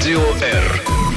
Радио Р.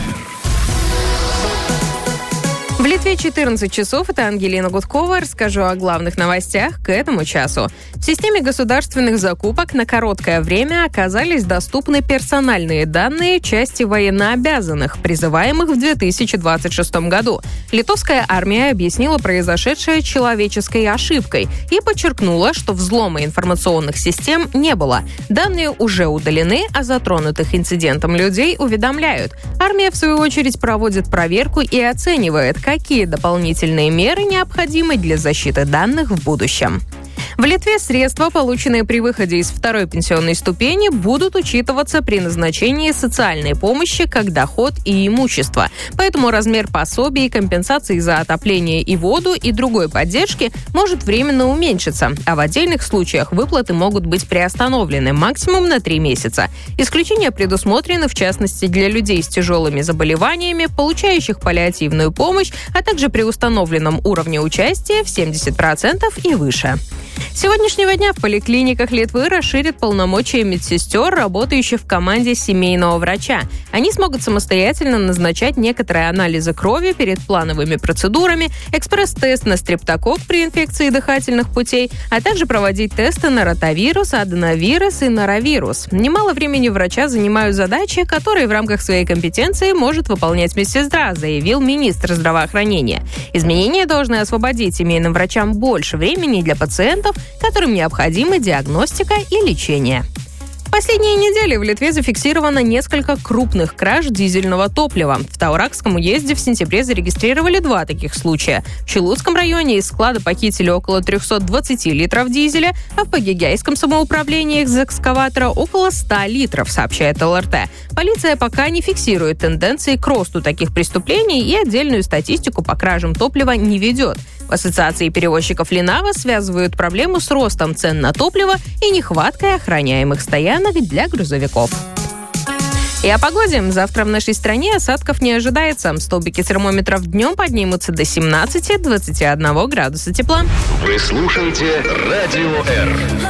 В Литве 14 часов. Это Ангелина Гудкова. Расскажу о главных новостях к этому часу. В системе государственных закупок на короткое время оказались доступны персональные данные части военнообязанных, призываемых в 2026 году. Литовская армия объяснила произошедшее человеческой ошибкой и подчеркнула, что взлома информационных систем не было. Данные уже удалены, а затронутых инцидентом людей уведомляют. Армия, в свою очередь, проводит проверку и оценивает, какие дополнительные меры необходимы для защиты данных в будущем. В Литве средства, полученные при выходе из второй пенсионной ступени, будут учитываться при назначении социальной помощи как доход и имущество. Поэтому размер пособий, компенсаций за отопление и воду и другой поддержки может временно уменьшиться, а в отдельных случаях выплаты могут быть приостановлены максимум на 3 месяца. Исключения предусмотрены, в частности, для людей с тяжелыми заболеваниями, получающих паллиативную помощь, а также при установленном уровне участия в 70% и выше. С сегодняшнего дня в поликлиниках Литвы расширят полномочия медсестер, работающих в команде семейного врача. Они смогут самостоятельно назначать некоторые анализы крови перед плановыми процедурами, экспресс-тест на стрептококк при инфекции дыхательных путей, а также проводить тесты на ротавирус, аденовирус и норовирус. Немало времени врача занимают задачи, которые в рамках своей компетенции может выполнять медсестра, заявил министр здравоохранения. Изменения должны освободить семейным врачам больше времени для пациентов, которым необходима диагностика и лечение. В последние недели в Литве зафиксировано несколько крупных краж дизельного топлива. В Таурагском уезде в сентябре зарегистрировали 2 таких случая. В Чилутском районе из склада похитили около 320 литров дизеля, а в Пагегяйском самоуправлении из экскаватора около 100 литров, сообщает ЛРТ. Полиция пока не фиксирует тенденции к росту таких преступлений и отдельную статистику по кражам топлива не ведет. В Ассоциации перевозчиков Линава связывают проблему с ростом цен на топливо и нехваткой охраняемых стоянок для грузовиков. И о погоде. Завтра в нашей стране осадков не ожидается. Столбики термометров днем поднимутся до 17-21 градуса тепла. Вы слушаете Радио Р.